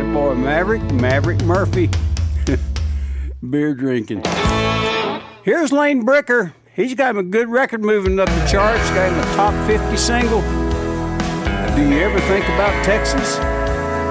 country boy Maverick Murphy, beer drinking. Here's Lane Bricker. He's got him a good record moving up the charts, got him a top 50 single. Do you ever think about Texas?